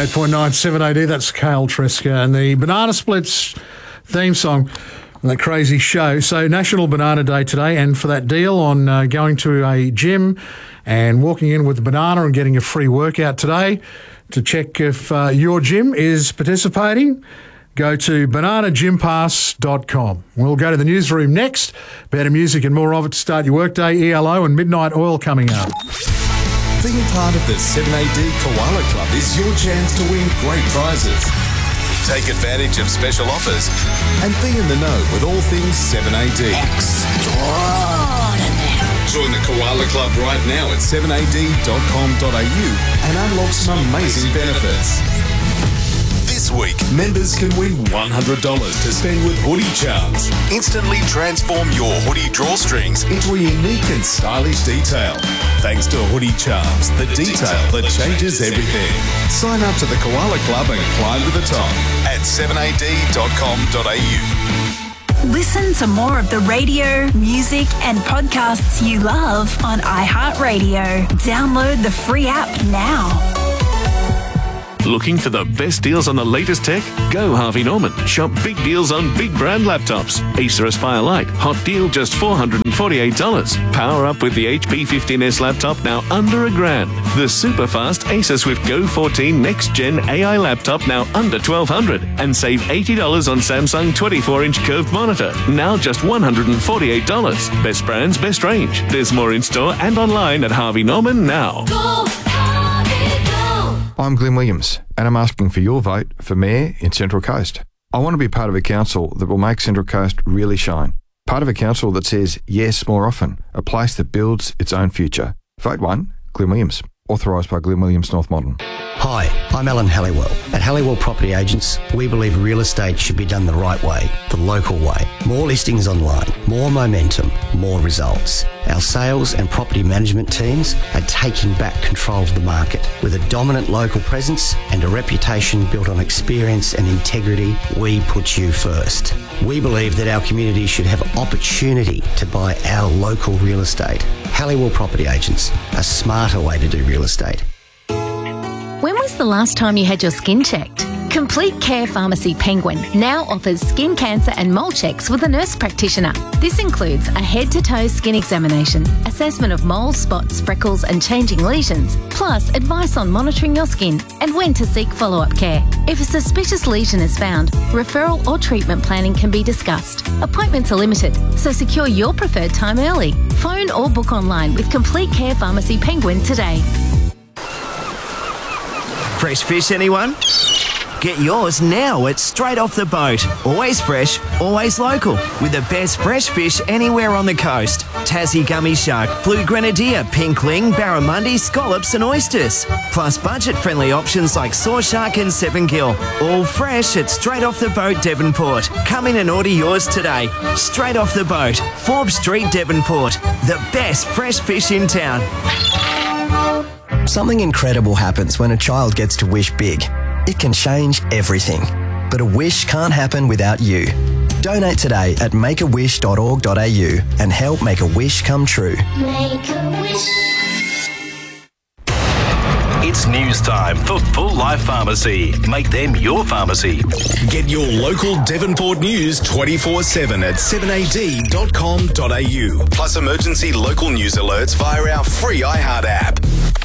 88.9 7AD, that's Kale Tresca and the Banana Splits theme song on that crazy show. So National Banana Day today, and for that deal on going to a gym and walking in with a banana and getting a free workout today, to check if your gym is participating, go to bananagympass.com. We'll go to the newsroom next. Better music and more of it to start your workday. ELO and Midnight Oil coming up. Being part of the 7AD Koala Club is your chance to win great prizes. Take advantage of special offers and be in the know with all things 7AD. Extraordinary. Join the Koala Club right now at 7ad.com.au and unlock some amazing benefits. This week, members can win $100 to spend with Hoodie Charms. Instantly transform your hoodie drawstrings into a unique and stylish detail. Thanks to Hoodie Charms, the detail that changes everything. Sign up to the Koala Club and climb to the top at 7ad.com.au. Listen to more of the radio, music and podcasts you love on iHeartRadio. Download the free app now. Looking for the best deals on the latest tech? Go Harvey Norman. Shop big deals on big brand laptops. Acer Aspire Lite, hot deal just $448. Power up with the HP 15S laptop now under $1,000. The super fast Acer Swift Go 14 Next Gen AI laptop now under $1,200. And save $80 on Samsung 24-inch curved monitor, now just $148. Best brands, best range. There's more in store and online at Harvey Norman now. Go, Harvey, go. I'm Glenn Williams, and I'm asking for your vote for Mayor in Central Coast. I want to be part of a council that will make Central Coast really shine. Part of a council that says yes more often, a place that builds its own future. Vote 1, Glenn Williams. Authorised by Glenn Williams North Modern. Hi, I'm Alan Halliwell. At Halliwell Property Agents, we believe real estate should be done the right way, the local way. More listings online, more momentum, more results. Our sales and property management teams are taking back control of the market. With a dominant local presence and a reputation built on experience and integrity, we put you first. We believe that our community should have opportunity to buy our local real estate. Halliwell Property Agents, a smarter way to do real estate. When was the last time you had your skin checked? Complete Care Pharmacy Penguin now offers skin cancer and mole checks with a nurse practitioner. This includes a head-to-toe skin examination, assessment of moles, spots, freckles and changing lesions, plus advice on monitoring your skin and when to seek follow-up care. If a suspicious lesion is found, referral or treatment planning can be discussed. Appointments are limited, so secure your preferred time early. Phone or book online with Complete Care Pharmacy Penguin today. Fresh fish, anyone? Get yours now at Straight Off the Boat. Always fresh, always local, with the best fresh fish anywhere on the coast. Tassie gummy shark, blue grenadier, pink ling, barramundi, scallops and oysters. Plus budget-friendly options like saw shark and 7-gill. All fresh at Straight Off the Boat, Devonport. Come in and order yours today. Straight Off the Boat, Forbes Street, Devonport. The best fresh fish in town. Something incredible happens when a child gets to wish big. It can change everything. But a wish can't happen without you. Donate today at makeawish.org.au and help make a wish come true. Make a wish. It's news time for Full Life Pharmacy. Make them your pharmacy. Get your local Devonport news 24/7 at 7ad.com.au. Plus emergency local news alerts via our free iHeart app.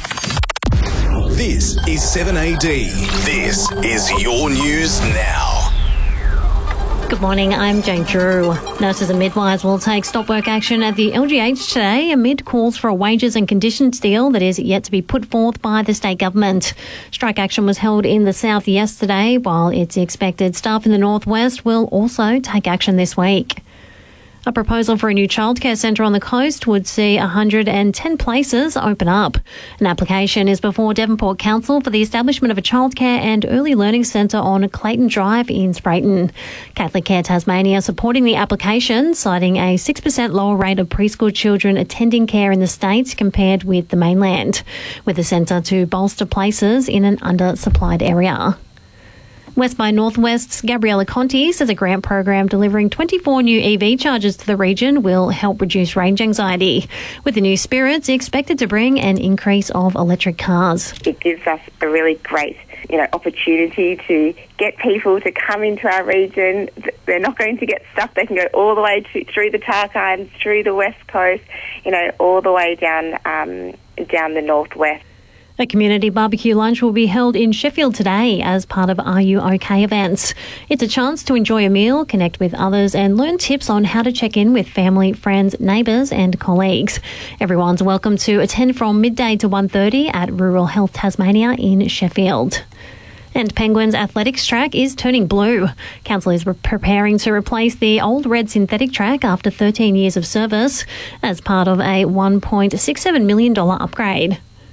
This is 7AD. This is your news now. Good morning, I'm Jane Drew. Nurses and midwives will take stop work action at the LGH today amid calls for a wages and conditions deal that is yet to be put forth by the state government. Strike action was held in the south yesterday, while it's expected staff in the northwest will also take action this week. A proposal for a new childcare centre on the coast would see 110 places open up. An application is before Devonport Council for the establishment of a childcare and early learning centre on Clayton Drive in Sprayton. Catholic Care Tasmania supporting the application, citing a 6% lower rate of preschool children attending care in the state compared with the mainland, with the centre to bolster places in an undersupplied area. West by Northwest's Gabriella Conti says a grant program delivering 24 new EV chargers to the region will help reduce range anxiety. With the new Spirits expected to bring an increase of electric cars. It gives us a really great opportunity to get people to come into our region. They're not going to get stuck. They can go all the way through the Tarkines, through the West Coast, all the way down the northwest. A community barbecue lunch will be held in Sheffield today as part of Are You OK events. It's a chance to enjoy a meal, connect with others and learn tips on how to check in with family, friends, neighbours and colleagues. Everyone's welcome to attend from midday to 1:30 at Rural Health Tasmania in Sheffield. And Penguins athletics track is turning blue. Council is preparing to replace the old red synthetic track after 13 years of service as part of a $1.67 million upgrade.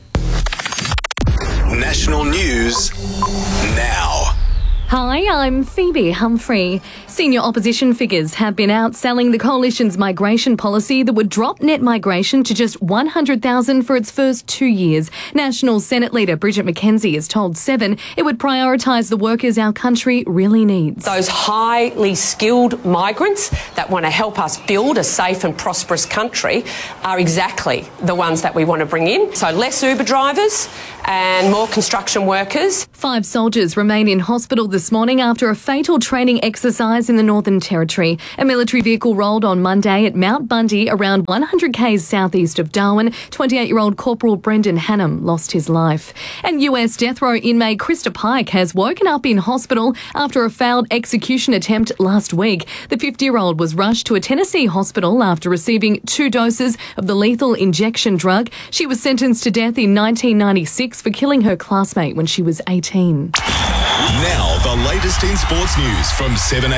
National news now. Hi, I'm Phoebe Humphrey. Senior opposition figures have been out selling the coalition's migration policy that would drop net migration to just 100,000 for its first 2 years. National Senate leader Bridget McKenzie has told Seven it would prioritise the workers our country really needs. Those highly skilled migrants that want to help us build a safe and prosperous country are exactly the ones that we want to bring in. So less Uber drivers and more construction workers. 5 soldiers remain in hospital this morning after a fatal training exercise in the Northern Territory. A military vehicle rolled on Monday at Mount Bundy, around 100 k's southeast of Darwin. 28-year-old Corporal Brendan Hannum lost his life. And US death row inmate Krista Pike has woken up in hospital after a failed execution attempt last week. The 50-year-old was rushed to a Tennessee hospital after receiving 2 doses of the lethal injection drug. She was sentenced to death in 1996 for killing her classmate when she was 18. Now, the latest in sports news from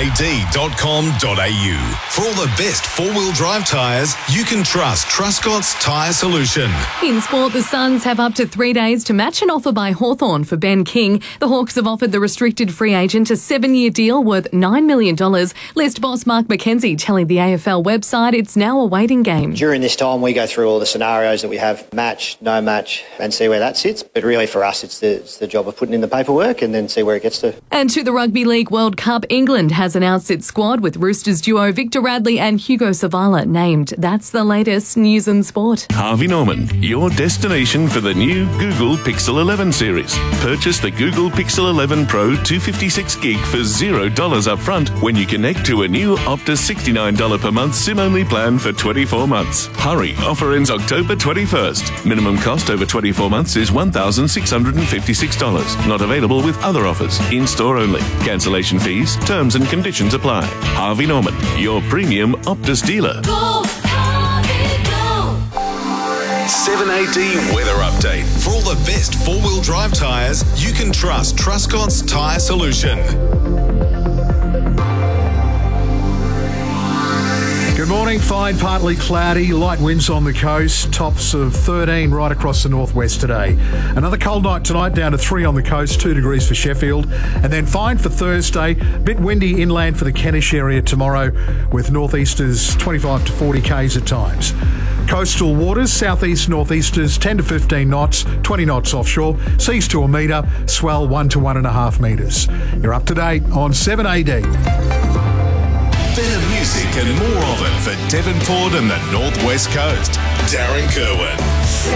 7ad.com.au. For all the best four-wheel drive tyres, you can trust Truscott's Tyre Solution. In sport, the Suns have up to 3 days to match an offer by Hawthorn for Ben King. The Hawks have offered the restricted free agent a 7-year deal worth $9 million. List boss Mark McKenzie telling the AFL website it's now a waiting game. During this time, we go through all the scenarios that we have, match, no match, and see where that sits. But really for us, it's the job of putting in the paperwork and then see where it gets to. And to the Rugby League World Cup, England has announced its squad with Roosters duo Victor Radley and Hugo Savala named. That's the latest news and sport. Harvey Norman, your destination for the new Google Pixel 11 series. Purchase the Google Pixel 11 Pro 256 gig for $0 up front when you connect to a new Optus $69 per month SIM-only plan for 24 months. Hurry, offer ends October 21st. Minimum cost over 24 months is $1,656. Not available with other offers. In-store only. Cancellation fees, terms and conditions apply. Harvey Norman, your premium Optus dealer. Go, Harvey, go. 7AD weather update. For all the best four-wheel drive tyres, you can trust Truscott's Tyre Solution. Good morning. Fine, partly cloudy, light winds on the coast, tops of 13 right across the northwest today. Another cold night tonight, down to 3 on the coast, 2 degrees for Sheffield. And then fine for Thursday, bit windy inland for the Kentish area tomorrow, with northeasters 25 to 40 k's at times. Coastal waters, southeast northeasters 10 to 15 knots, 20 knots offshore, seas to a metre, swell 1 to 1.5 metres. You're up to date on 7AD. Better music and more of it for Devonport and the Northwest Coast. Darren Kerwin.